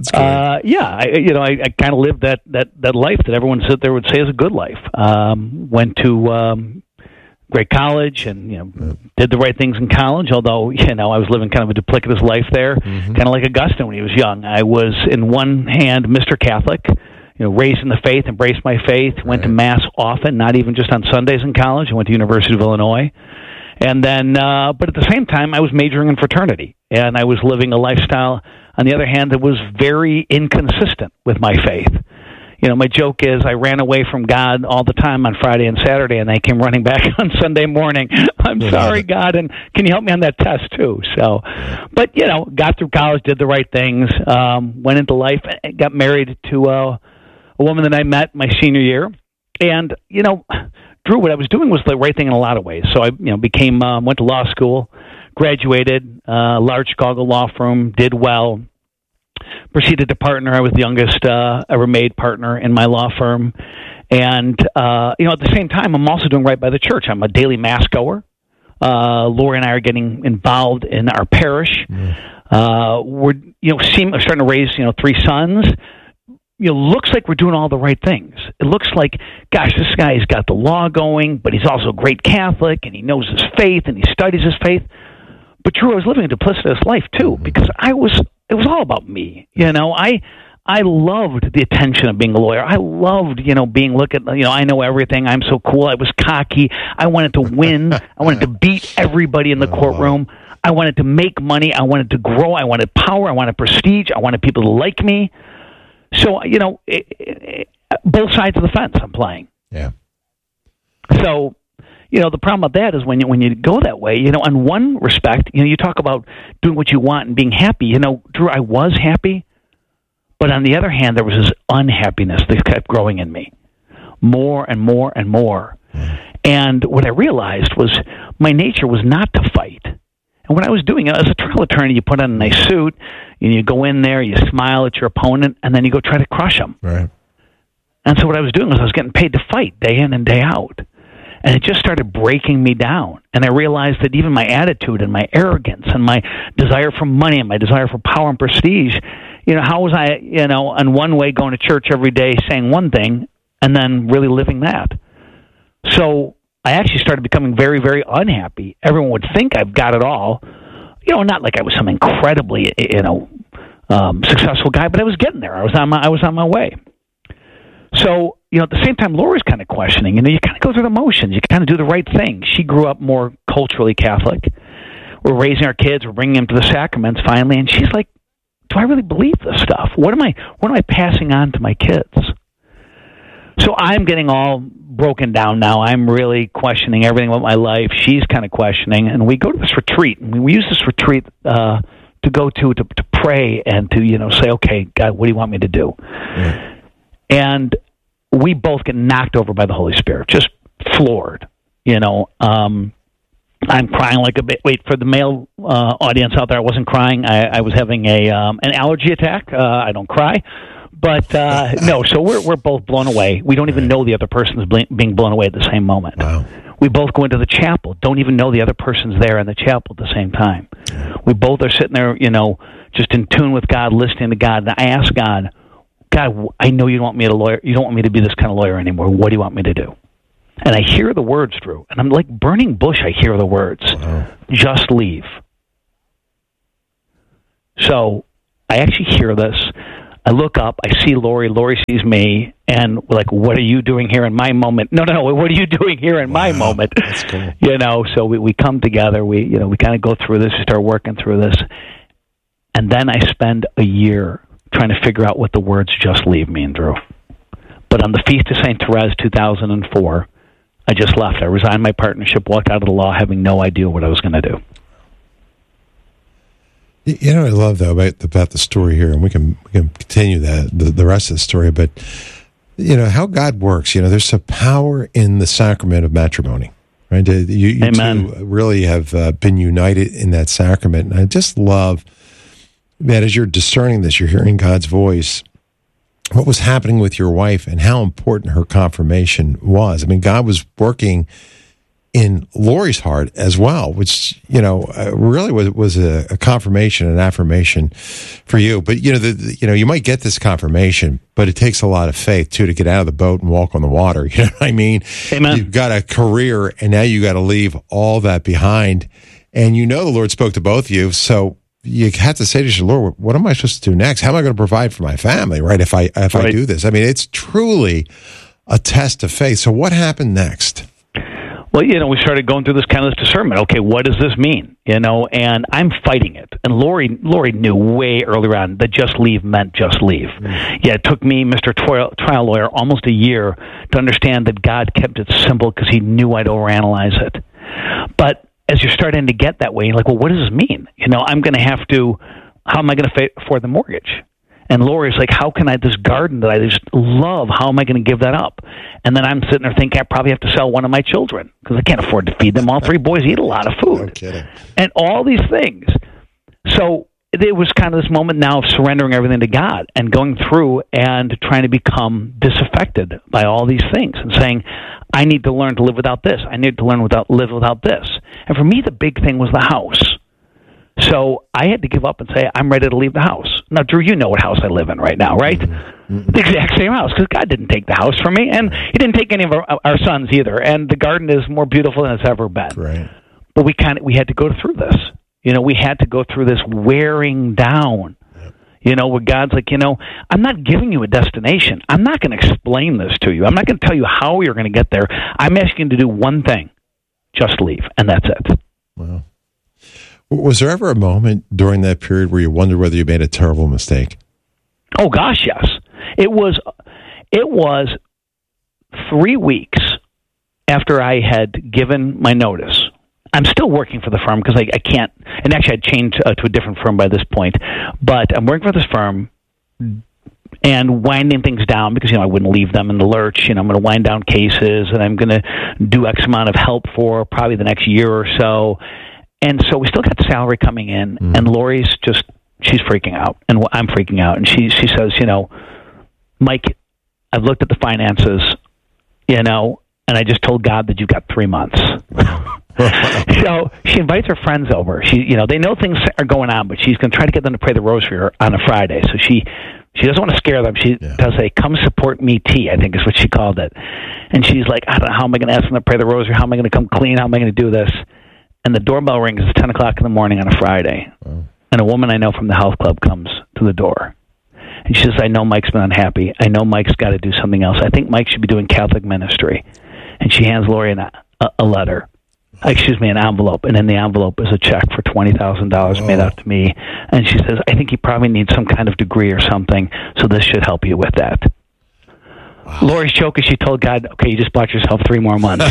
uh, yeah, I, you know, I, I kind of lived that, that, that life that everyone said there would say is a good life. Um, went to... Um, great college, and you know, yeah. did the right things in college. Although you know, I was living kind of a duplicitous life there, mm-hmm. kind of like Augustine when he was young. I was, in one hand, Mister Catholic, you know, raised in the faith, embraced my faith, went right. to Mass often, not even just on Sundays in college. I went to University of Illinois. And then, uh, but at the same time, I was majoring in fraternity, and I was living a lifestyle, on the other hand, that was very inconsistent with my faith. You know, my joke is I ran away from God all the time on Friday and Saturday, and I came running back on Sunday morning. I'm sorry, God, and can you help me on that test too? So, but, you know, got through college, did the right things, um, went into life, got married to uh, a woman that I met my senior year, and, you know, Drew, what I was doing was the right thing in a lot of ways. So I, you know, became, um, went to law school, graduated, uh, large Chicago law firm, did well, proceeded to partner. I was the youngest uh, ever made partner in my law firm. And, uh, you know, at the same time, I'm also doing right by the church. I'm a daily mass goer. Uh, Lori and I are getting involved in our parish. Mm. Uh, we're, you know, seem, starting to raise, you know, three sons. You know, looks like we're doing all the right things. It looks like, gosh, this guy's got the law going, but he's also a great Catholic, and he knows his faith, and he studies his faith. But Drew, I was living a duplicitous life too, because I was, it was all about me. You know, I, I loved the attention of being a lawyer. I loved, you know, being look at, you know, I know everything. I'm so cool. I was cocky. I wanted to win. I wanted to beat everybody in the courtroom. I wanted to make money. I wanted to grow. I wanted power. I wanted prestige. I wanted people to like me. So, you know, it, it, both sides of the fence I'm playing. Yeah. So, you know, the problem with that is when you, when you go that way, you know, in one respect, you know, you talk about doing what you want and being happy. You know, Drew, I was happy, but on the other hand, there was this unhappiness that kept growing in me, more and more and more. And what I realized was my nature was not to fight. And what I was doing, as a trial attorney, you put on a nice suit, and you go in there, you smile at your opponent, and then you go try to crush them. Right. And so what I was doing was I was getting paid to fight day in and day out. And it just started breaking me down. And I realized that even my attitude and my arrogance and my desire for money and my desire for power and prestige, you know, how was I, you know, in one way going to church every day saying one thing and then really living that? So I actually started becoming very, very unhappy. Everyone would think I've got it all. You know, not like I was some incredibly, you know, um, successful guy, but I was getting there. I was on my, I was on my way. So, you know, at the same time, Laura's kind of questioning. You know, you kind of go through the motions. You kind of do the right thing. She grew up more culturally Catholic. We're raising our kids. We're bringing them to the sacraments finally. And she's like, do I really believe this stuff? What am I, what am I passing on to my kids? So I'm getting all broken down now. I'm really questioning everything about my life. She's kind of questioning. And we go to this retreat. And we use this retreat uh, to go to, to to pray and to, you know, say, okay, God, what do you want me to do? Yeah. And we both get knocked over by the Holy Spirit, just floored. You know, um, I'm crying like a bit. Wait, for the male uh, audience out there, I wasn't crying. I, I was having a um, an allergy attack. Uh, I don't cry. But uh, no, so we're we're both blown away. We don't even know the other person is bl- being blown away at the same moment. Wow. We both go into the chapel, don't even know the other person's there in the chapel at the same time. We both are sitting there, you know, just in tune with God, listening to God. And I ask God, God, I know you don't want me to lawyer. You don't want me to be this kind of lawyer anymore. What do you want me to do? And I hear the words, Drew, and I'm like burning bush. I hear the words, wow. Just leave. So I actually hear this. I look up, I see Lori, Lori sees me, and we're like, what are you doing here in my moment? No, no, no, what are you doing here in wow, my moment? That's cool. You know, so we, we come together, we, you know, we kind of go through this, we start working through this, and then I spend a year trying to figure out what the words just leave mean, Drew. But on the Feast of Saint Therese, two thousand four, I just left. I resigned my partnership, walked out of the law, having no idea what I was going to do. You know, I love though about, about the story here, and we can we can continue that the, the rest of the story. But you know how God works. You know, there's a power in the sacrament of matrimony, right? You, you Amen. two really have uh, been united in that sacrament. And I just love that as you're discerning this, you're hearing God's voice. What was happening with your wife, and how important her confirmation was. I mean, God was working in Lori's heart as well, which, you know, uh, really was, was a, a confirmation, an affirmation for you. But, you know, the, the, you know, you might get this confirmation, but it takes a lot of faith, too, to get out of the boat and walk on the water. You know what I mean? Amen. You've got a career, and now you got to leave all that behind. And you know the Lord spoke to both of you, so you have to say to your Lord, what am I supposed to do next? How am I going to provide for my family, right, if I if right. I do this? I mean, it's truly a test of faith. So what happened next? Well, you know, we started going through this kind of discernment. Okay, what does this mean? You know, and I'm fighting it. And Lori, Lori knew way earlier on that just leave meant just leave. Mm. Yeah, it took me, Mister Trial, trial lawyer, almost a year to understand that God kept it simple because he knew I'd overanalyze it. But as you're starting to get that way, you're like, well, what does this mean? You know, I'm going to have to, how am I going to pay for the mortgage? And Lori's like, how can I, this garden that I just love, how am I going to give that up? And then I'm sitting there thinking I probably have to sell one of my children because I can't afford to feed them. All three boys eat a lot of food. No kidding. And all these things. So it was kind of this moment now of surrendering everything to God and going through and trying to become disaffected by all these things and saying, I need to learn to live without this. I need to learn without live without this. And for me, the big thing was the house. So I had to give up and say, I'm ready to leave the house. Now, Drew, you know what house I live in right now, right? Mm-hmm. The exact same house, because God didn't take the house from me, and he didn't take any of our, our sons either. And the garden is more beautiful than it's ever been. Right. But we kind of we had to go through this. You know, we had to go through this wearing down. Yep. You know, where God's like, you know, I'm not giving you a destination. I'm not going to explain this to you. I'm not going to tell you how you're going to get there. I'm asking you to do one thing: just leave, and that's it. Wow. Was there ever a moment during that period where you wondered whether you made a terrible mistake? Oh gosh, yes. It was. It was three weeks after I had given my notice. I'm still working for the firm because I, I can't. And actually, I'd changed uh, to a different firm by this point. But I'm working for this firm and winding things down because, you know, I wouldn't leave them in the lurch. You know, I'm going to wind down cases, and I'm going to do X amount of help for probably the next year or so. And so we still got salary coming in, mm. and Lori's just, she's freaking out, and I'm freaking out. And she she says, you know, Mike, I've looked at the finances, you know, and I just told God that you've got three months. So she invites her friends over. She, you know, they know things are going on, but she's going to try to get them to pray the rosary on a Friday. So she, she doesn't want to scare them. She yeah. does a "come support me" tea, I think is what she called it. And she's like, I don't know, how am I going to ask them to pray the rosary? How am I going to come clean? How am I going to do this? And the doorbell rings. It's ten o'clock in the morning on a Friday. Wow. And a woman I know from the health club comes to the door. And she says, I know Mike's been unhappy. I know Mike's got to do something else. I think Mike should be doing Catholic ministry. And she hands Lori an, a, a letter. Excuse me, an envelope. And in the envelope is a check for twenty thousand dollars oh. made out to me. And she says, I think he probably needs some kind of degree or something, so this should help you with that. Wow. Lori's choking. She told God, okay, you just bought yourself three more months.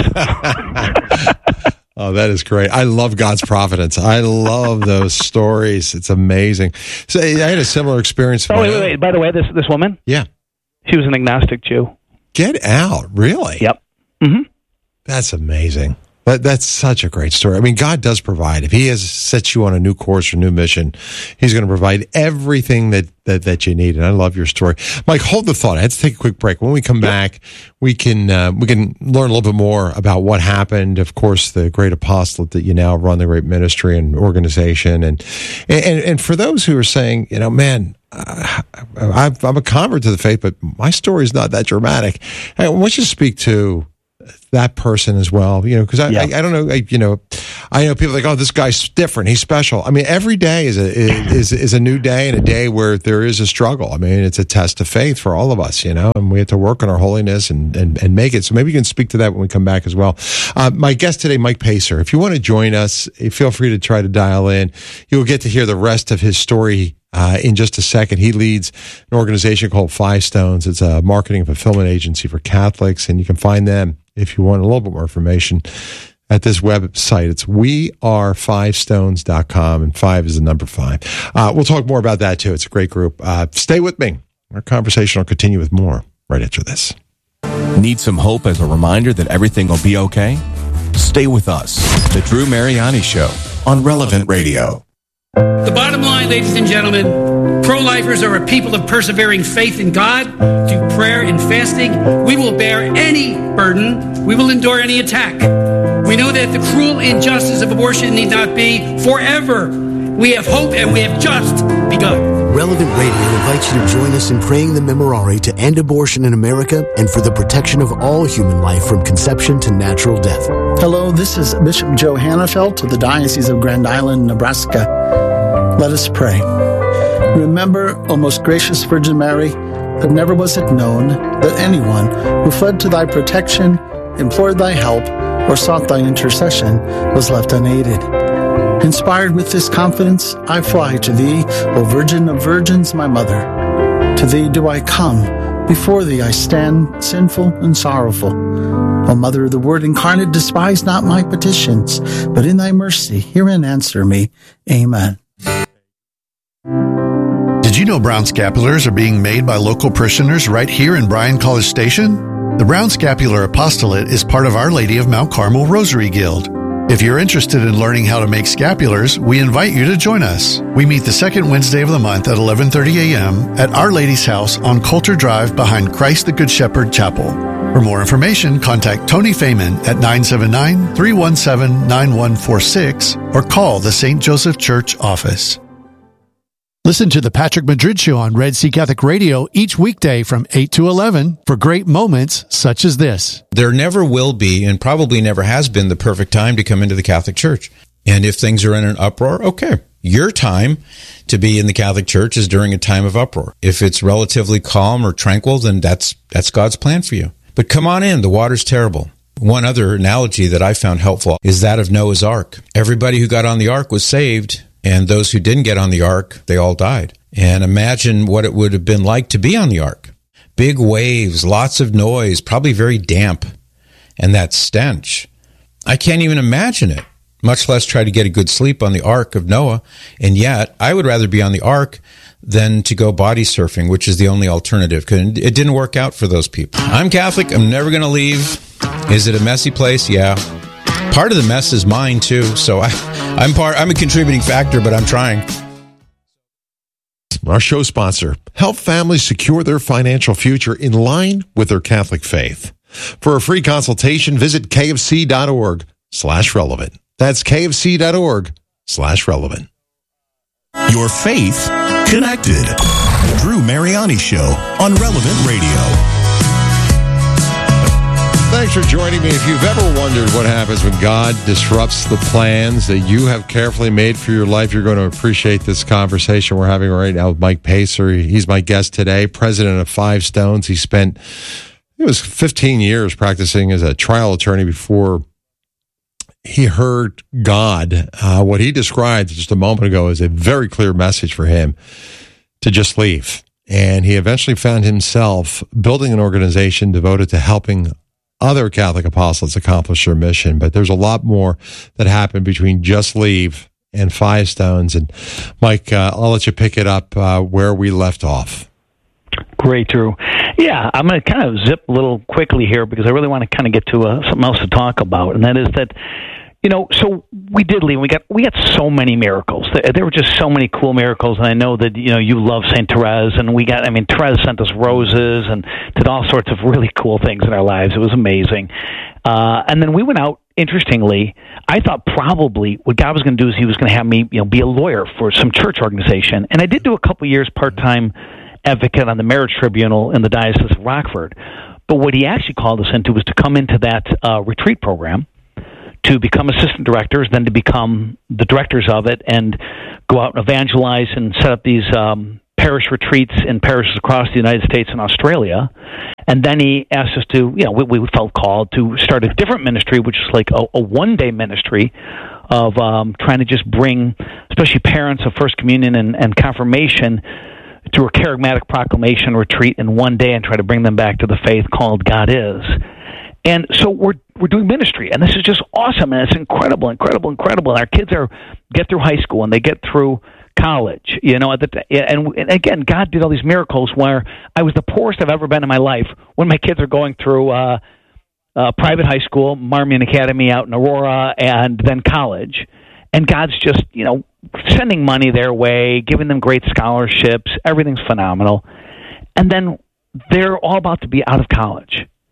Oh, that is great. I love God's providence. I love those stories. It's amazing. So I had a similar experience. Oh, wait, wait, wait. By the way, this this woman? Yeah. She was an agnostic Jew. Get out. Really? Yep. Mm-hmm. That's amazing. That, that's such a great story. I mean, God does provide. If he has set you on a new course or new mission, he's going to provide everything that, that, that you need. And I love your story. Mike, hold the thought. I have to take a quick break. When we come back, we can, uh, we can learn a little bit more about what happened. Of course, the great apostolate that you now run, the great ministry and organization. And, and, and for those who are saying, you know, man, uh, I've, I'm a convert to the faith, but my story is not that dramatic. I want you to speak to that person as well, you know, because I, yeah. I, I don't know, I, you know, I know people like, oh, this guy's different, he's special. I mean, every day is a is is a new day and a day where there is a struggle. I mean, it's a test of faith for all of us, you know, and we have to work on our holiness and and, and make it. So maybe you can speak to that when we come back as well. Uh, my guest today, Mike Pacer. If you want to join us, feel free to try to dial in. You'll get to hear the rest of his story Uh, in just a second. He leads an organization called Five Stones. It's a marketing and fulfillment agency for Catholics, and you can find them if you want a little bit more information at this website. It's we are five stones dot com, and five is the number five. Uh, we'll talk more about that too. It's a great group. Uh, stay with me. Our conversation will continue with more right after this. Need some hope as a reminder that everything will be okay? Stay with us. The Drew Mariani Show on Relevant Radio. The bottom line, ladies and gentlemen, pro-lifers are a people of persevering faith in God. Through prayer and fasting, we will bear any burden. We will endure any attack. We know that the cruel injustice of abortion need not be forever. We have hope and we have just begun. Relevant Radio invites you to join us in praying the Memorare to end abortion in America and for the protection of all human life from conception to natural death. Hello, this is Bishop Joe Hannafelt of the Diocese of Grand Island, Nebraska. Let us pray. Remember, O most gracious Virgin Mary, that never was it known that anyone who fled to thy protection, implored thy help, or sought thy intercession was left unaided. Inspired with this confidence, I fly to thee, O Virgin of Virgins, my mother. To thee do I come, before thee I stand, sinful and sorrowful. O Mother of the Word incarnate, despise not my petitions, but in thy mercy hear and answer me. Amen. Did you know brown scapulars are being made by local parishioners right here in Bryan College Station? The Brown Scapular Apostolate is part of Our Lady of Mount Carmel Rosary Guild. If you're interested in learning how to make scapulars, we invite you to join us. We meet the second Wednesday of the month at eleven thirty a.m. at Our Lady's house on Coulter Drive behind Christ the Good Shepherd Chapel. For more information, contact Tony Feynman at nine seven nine, three one seven, nine one four six or call the Saint Joseph Church office. Listen to the Patrick Madrid Show on Red Sea Catholic Radio each weekday from eight to eleven for great moments such as this. There never will be, and probably never has been, the perfect time to come into the Catholic Church. And if things are in an uproar, okay. Your time to be in the Catholic Church is during a time of uproar. If it's relatively calm or tranquil, then that's that's God's plan for you. But come on in, the water's terrible. One other analogy that I found helpful is that of Noah's Ark. Everybody who got on the ark was saved, and those who didn't get on the ark, they all died. And imagine what it would have been like to be on the ark. Big waves, lots of noise, probably very damp, and that stench. I can't even imagine it, much less try to get a good sleep on the ark of Noah. And yet, I would rather be on the ark than to go body surfing, which is the only alternative, because it didn't work out for those people. I'm Catholic. I'm never going to leave. Is it a messy place? Yeah. Part of the mess is mine, too, so I, I'm part. I'm a contributing factor, but I'm trying. Our show sponsor, help families secure their financial future in line with their Catholic faith. For a free consultation, visit kfc.org slash relevant. That's kfc.org slash relevant. Your faith connected. Drew Mariani Show on Relevant Radio. Thanks for joining me. If you've ever wondered what happens when God disrupts the plans that you have carefully made for your life, you're going to appreciate this conversation we're having right now with Mike Pacer. He's my guest today, president of Five Stones. He spent, it was fifteen years practicing as a trial attorney before he heard God. Uh, what he described just a moment ago is a very clear message for him to just leave. And he eventually found himself building an organization devoted to helping other Catholic apostles accomplish their mission. But there's a lot more that happened between Just Leave and Five Stones. And Mike, uh, I'll let you pick it up uh, where we left off. Great, Drew. Yeah, I'm going to kind of zip a little quickly here because I really want to kind of get to uh, something else to talk about, and that is that, you know, so we did leave. We got we got so many miracles. There, there were just so many cool miracles, and I know that, you know, you love Saint Therese, and we got, I mean, Therese sent us roses and did all sorts of really cool things in our lives. It was amazing. Uh, and then we went out, interestingly, I thought probably what God was going to do is he was going to have me, you know, be a lawyer for some church organization. And I did do a couple years part-time advocate on the marriage tribunal in the Diocese of Rockford. But what he actually called us into was to come into that uh, retreat program, to become assistant directors, then to become the directors of it and go out and evangelize and set up these um, parish retreats in parishes across the United States and Australia. And then he asked us to, you know, we, we felt called to start a different ministry, which is like a, a one-day ministry of um, trying to just bring, especially parents of First Communion and, and Confirmation, to a charismatic proclamation retreat in one day and try to bring them back to the faith called God Is. And so we're we're doing ministry, and this is just awesome, and it's incredible, incredible, incredible. Our kids are get through high school, and they get through college, you know. At the, and, and again, God did all these miracles where I was the poorest I've ever been in my life when my kids are going through uh, uh, private high school, Marmion Academy out in Aurora, and then college. And God's just, you know, sending money their way, giving them great scholarships. Everything's phenomenal. And then they're all about to be out of college.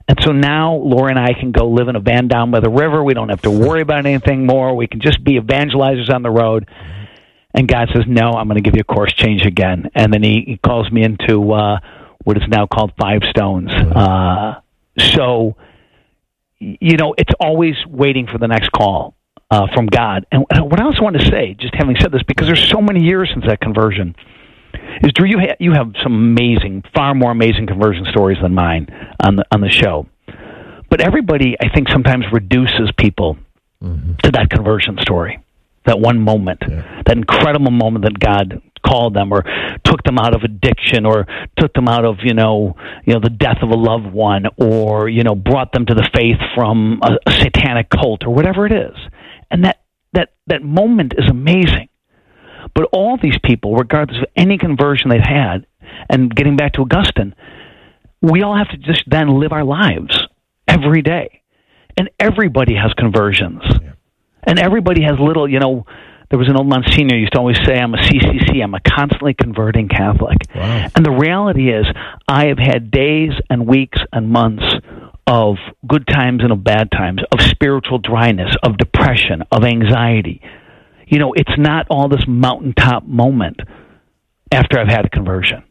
And so now Laura and I can go live in a van down by the river. We don't have to worry about anything more. We can just be evangelizers on the road. And God says, no, I'm going to give you a course change again. And then he, he calls me into uh, what is now called Five Stones. Uh, so, you know, it's always waiting for the next call uh, from God. And what I also want to say, just having said this, because there's so many years since that conversion, is Drew, you, ha- you have some amazing, far more amazing conversion stories than mine on the, on the show. But everybody, I think, sometimes reduces people mm-hmm. to that conversion story, that one moment, yeah. that incredible moment that God called them or took them out of addiction or took them out of, you know, you know, the death of a loved one or, you know, brought them to the faith from a, a satanic cult or whatever it is. And that, that, that moment is amazing. But all these people, regardless of any conversion they've had, and getting back to Augustine, we all have to just then live our lives every day. And everybody has conversions. Yeah. And everybody has little, you know, there was an old Monsignor who used to always say, I'm a C C C, I'm a constantly converting Catholic. Wow. And the reality is, I have had days and weeks and months of good times and of bad times, of spiritual dryness, of depression, of anxiety. You know, it's not all this mountaintop moment after I've had a conversion.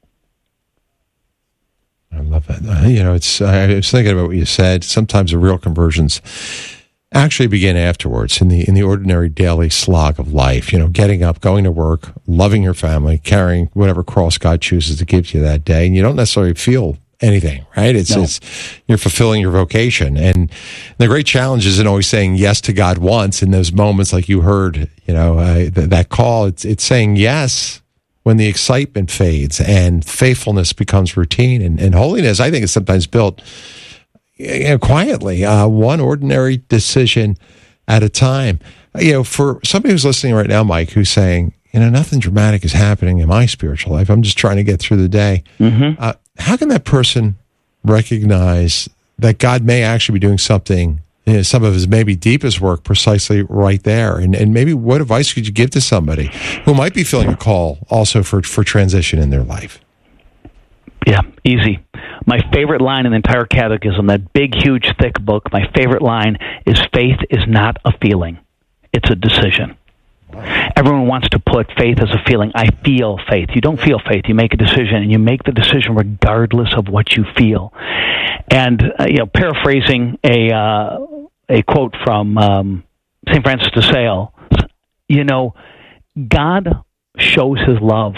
I love that. Uh, you know, it's. I was thinking about what you said. Sometimes the real conversions actually begin afterwards in the in the ordinary daily slog of life. You know, getting up, going to work, loving your family, carrying whatever cross God chooses to give you that day, and you don't necessarily feel anything, right? It's, no. it's you're fulfilling your vocation, and the great challenge isn't always saying yes to God once in those moments, like you heard, you know, uh, th- that call. It's it's saying yes when the excitement fades and faithfulness becomes routine, and, and holiness, I think, is sometimes built, you know, quietly, uh, one ordinary decision at a time. You know, for somebody who's listening right now, Mike, who's saying, you know, nothing dramatic is happening in my spiritual life. I'm just trying to get through the day. Mm-hmm. Uh, how can that person recognize that God may actually be doing something, you know, some of his maybe deepest work precisely right there? And and maybe what advice could you give to somebody who might be feeling a call also for, for transition in their life? Yeah, easy. My favorite line in the entire catechism, that big, huge, thick book, my favorite line is, faith is not a feeling. It's a decision. Everyone wants to put faith as a feeling. I feel faith. You don't feel faith. You make a decision, and you make the decision regardless of what you feel. And uh, you know, paraphrasing a uh, a quote from um, Saint Francis de Sales, you know, God shows his love.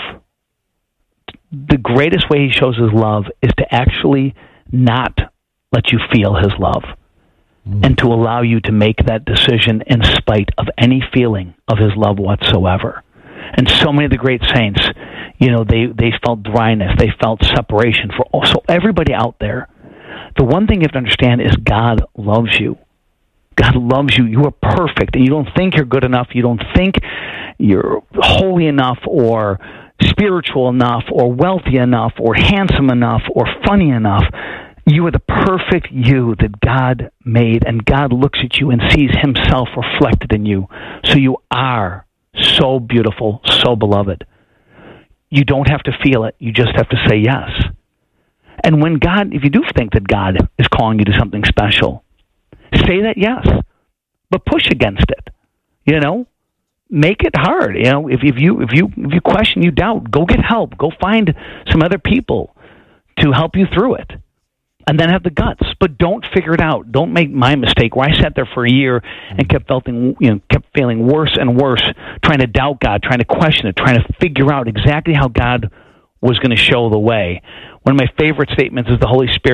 The greatest way he shows his love is to actually not let you feel his love. Mm. And to allow you to make that decision in spite of any feeling of his love whatsoever. And so many of the great saints, you know, they, they felt dryness, they felt separation. For also everybody out there, the one thing you have to understand is God loves you. God loves you. You are perfect, and you don't think you're good enough. You don't think you're holy enough or spiritual enough or wealthy enough or handsome enough or funny enough. You are the perfect you that God made, and God looks at you and sees himself reflected in you. So you are so beautiful, so beloved. You don't have to feel it. You just have to say yes. And when God, if you do think that God is calling you to something special, say that yes, but push against it. You know, make it hard. You know, if, if you if you if you question, you doubt, go get help. Go find some other people to help you through it. And then have the guts, but don't figure it out. Don't make my mistake where I sat there for a year and kept feeling, you know, kept feeling worse and worse, trying to doubt God, trying to question it, trying to figure out exactly how God was going to show the way. One of my favorite statements is the Holy Spirit